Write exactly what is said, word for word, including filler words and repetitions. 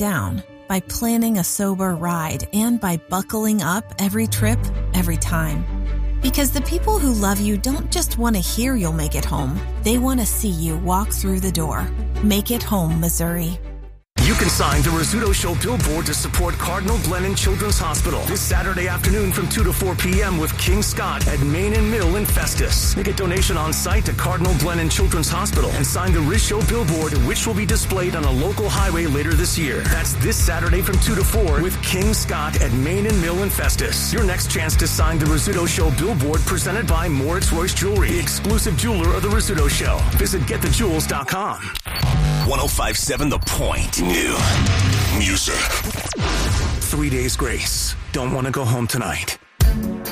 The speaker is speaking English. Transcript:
down, by planning a sober ride, and by buckling up every trip, every time. Because the people who love you don't just want to hear you'll make it home. They want to see you walk through the door. Make it home, Missouri. You can sign the Rizzuto Show billboard to support Cardinal Glennon Children's Hospital this Saturday afternoon from two to four p.m. with King Scott at Main and Mill in Festus. Make a donation on site to Cardinal Glennon Children's Hospital and sign the Riz Show billboard, which will be displayed on a local highway later this year. That's this Saturday from two to four with King Scott at Main and Mill in Festus. Your next chance to sign the Rizzuto Show billboard presented by Moritz Royce Jewelry, the exclusive jeweler of the Rizzuto Show. Visit get the jewels dot com. one oh five point seven The Point. New music. Three days grace. Don't want to go home tonight.